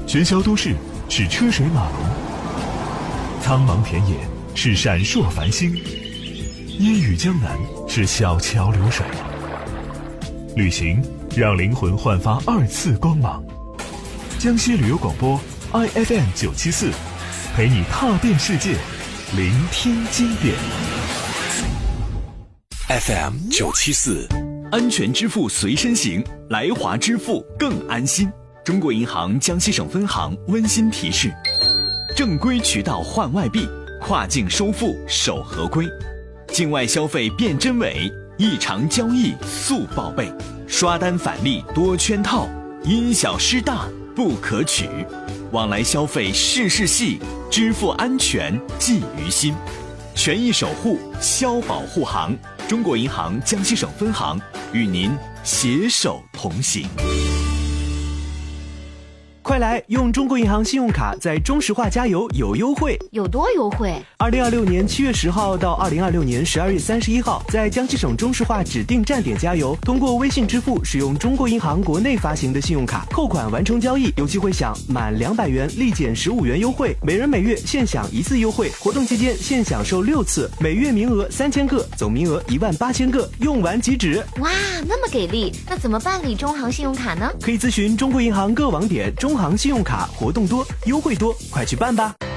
喧嚣都市是车水马龙，苍茫田野是闪烁繁星，烟雨江南是小桥流水。旅行让灵魂焕发2次光芒。江西旅游广播 IFM 974，陪你踏遍世界，聆听经典。 FM 974， 安全支付随身行，来华支付更安心。中国银行江西省分行温馨提示：正规渠道换外币，跨境收付守合规，境外消费辨真伪，异常交易速报备，刷单返利多圈套，因小失大不可取。往来消费事事细，支付安全记于心。权益守护，消保护行。中国银行江西省分行与您携手同行。 快来用中国银行信用卡在中石化加油有优惠。 有多优惠 ？2026年7月10号到2026年12月31号，在江西省中石化指定站点加油，通过微信支付使用中国银行国内发行的信用卡扣款完成交易，有机会享满200元立减15元优惠，每人每月限享1次优惠，活动期间限享受6次，每月名额3000个，总名额18000个，用完即止。 哇，那么给力！那怎么办理中行信用卡呢？ 可以咨询中国银行各网点。中行信用卡活动多，优惠多，快去办吧。